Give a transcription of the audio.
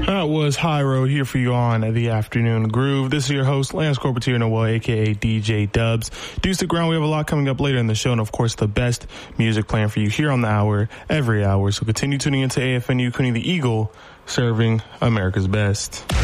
That was High Road here for you on the Afternoon Groove. This is your host, Lance Corpetier Noel, a.k.a. DJ Dubs. Do stick around. We have a lot coming up later in the show, and, of course, the best music playing for you here on the hour, every hour. So continue tuning into AFNU, Kuning the Eagle, serving America's best.